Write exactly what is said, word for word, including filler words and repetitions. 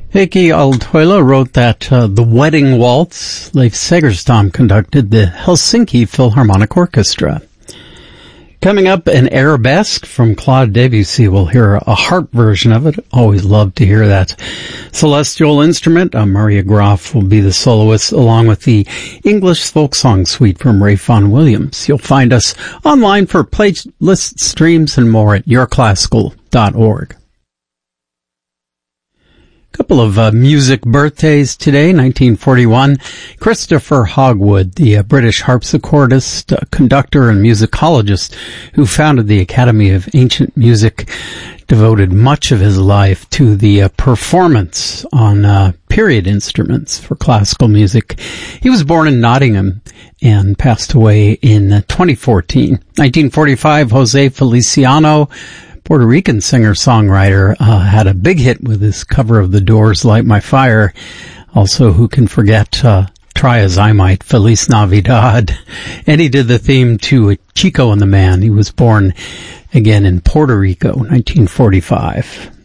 Heikki Aaltoila wrote that uh, The Wedding Waltz. Leif Segerstam conducted the Helsinki Philharmonic Orchestra. Coming up, an arabesque from Claude Debussy. We'll hear a harp version of it. Always love to hear that. Celestial instrument, uh, Maria Graf will be the soloist, along with the English folk song suite from Ray Vaughan Williams. You'll find us online for playlists, streams, and more at your classical dot org. Couple of uh, music birthdays today. nineteen forty-one, Christopher Hogwood, the uh, British harpsichordist, uh, conductor, and musicologist who founded the Academy of Ancient Music, devoted much of his life to the uh, performance on uh, period instruments for classical music. He was born in Nottingham and passed away in uh, twenty fourteen. nineteen forty-five, Jose Feliciano, Puerto Rican singer-songwriter, uh, had a big hit with his cover of The Doors' Light My Fire. Also, who can forget, uh, Try As I Might, Feliz Navidad. And he did the theme to Chico and the Man. He was born again in Puerto Rico, nineteen forty-five.